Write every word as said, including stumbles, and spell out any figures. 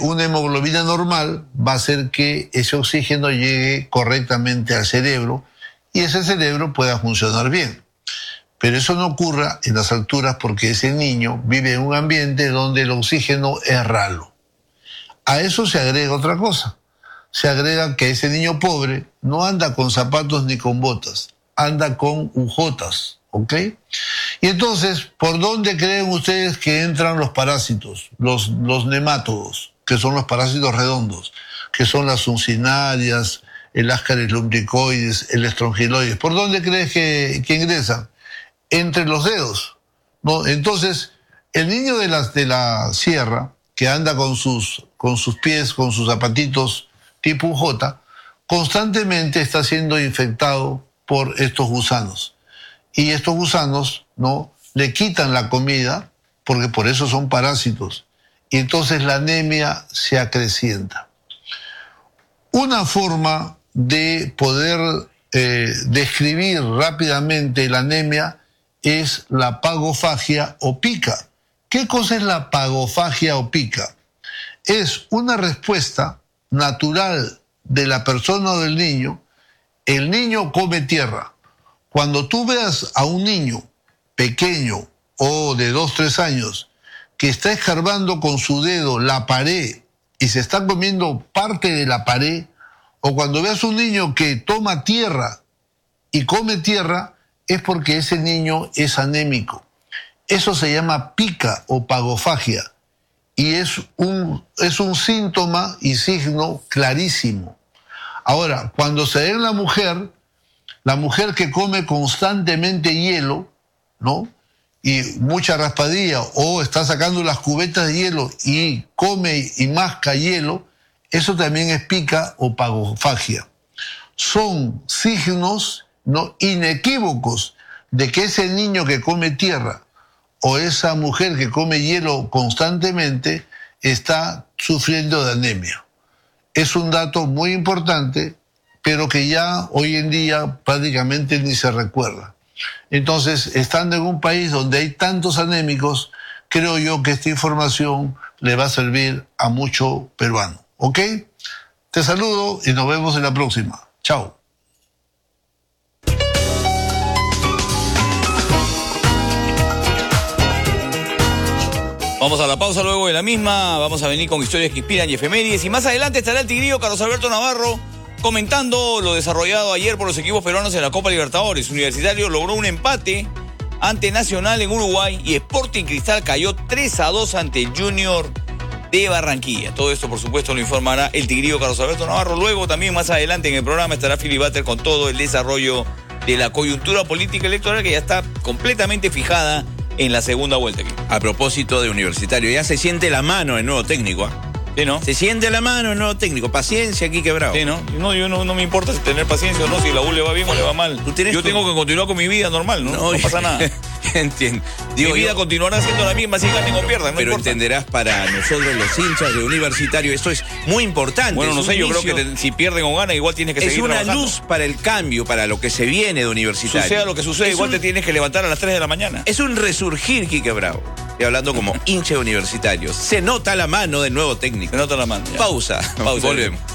una hemoglobina normal va a hacer que ese oxígeno llegue correctamente al cerebro y ese cerebro pueda funcionar bien. Pero eso no ocurra en las alturas porque ese niño vive en un ambiente donde el oxígeno es ralo. A eso se agrega otra cosa. Se agrega que ese niño pobre no anda con zapatos ni con botas, anda con ujotas, ¿ok? Y entonces, ¿por dónde creen ustedes que entran los parásitos, los, los nemátodos, que son los parásitos redondos, que son las uncinarias, el Ascaris lumbricoides, el estrongiloides? ¿Por dónde crees que, que ingresan? Entre los dedos, ¿no? Entonces, el niño de la, de la sierra, que anda con sus, con sus pies, con sus zapatitos tipo U J, constantemente está siendo infectado por estos gusanos. Y estos gusanos, ¿no?, le quitan la comida, porque por eso son parásitos. Y entonces la anemia se acrecienta. Una forma de poder eh, describir rápidamente la anemia es la pagofagia o pica. ¿Qué cosa es la pagofagia o pica? Es una respuesta natural de la persona o del niño. El niño come tierra. Cuando tú veas a un niño pequeño o de dos, tres años que está escarbando con su dedo la pared y se está comiendo parte de la pared, o cuando veas un niño que toma tierra y come tierra, es porque ese niño es anémico. Eso se llama pica o pagofagia y es un, es un síntoma y signo clarísimo. Ahora, cuando se ve en la mujer, la mujer que come constantemente hielo, ¿no?, y mucha raspadilla, o está sacando las cubetas de hielo y come y masca hielo, eso también es pica o pagofagia. Son signos, ¿no?, inequívocos de que ese niño que come tierra o esa mujer que come hielo constantemente está sufriendo de anemia. Es un dato muy importante, pero que ya hoy en día prácticamente ni se recuerda. Entonces, estando en un país donde hay tantos anémicos, creo yo que esta información le va a servir a mucho peruano. ¿Ok? Te saludo y nos vemos en la próxima. Chao. Vamos a la pausa luego de la misma. Vamos a venir con historias que inspiran y efemérides. Y más adelante estará el tigrillo Carlos Alberto Navarro comentando lo desarrollado ayer por los equipos peruanos en la Copa Libertadores. Universitario logró un empate ante Nacional en Uruguay y Sporting Cristal cayó tres a dos ante Junior de Barranquilla. Todo esto, por supuesto, lo informará el tigrillo Carlos Alberto Navarro. Luego, también más adelante en el programa, estará Philly Butter con todo el desarrollo de la coyuntura política electoral que ya está completamente fijada en la segunda vuelta aquí. A propósito de Universitario, ya se siente la mano el nuevo técnico, ¿ah? ¿eh? Sí, ¿no? Se siente la mano el nuevo técnico. Paciencia aquí, quebrado. Sí, ¿no? No, yo no, no me importa si tener paciencia o no, si la U le va bien o le va mal. ¿Tú tienes yo tu... tengo que continuar con mi vida normal, ¿no? No, no pasa nada. Entiendo. Digo, mi vida yo... continuará siendo la misma si ganen o pierdan, no Pero importa. entenderás, para nosotros los hinchas de Universitario, esto es muy importante. Bueno, es no sé, yo inicio... creo que te, si pierden o ganan, igual tienes que es seguir trabajando. Es una luz para el cambio, para lo que se viene de Universitario. Suceda lo que suceda, es igual un... te tienes que levantar a las tres de la mañana. Es un resurgir, Quique Bravo. Estoy hablando como hincha de Universitario. Se nota la mano del nuevo técnico. Se nota la mano. Ya. Pausa. Pausa. Volvemos.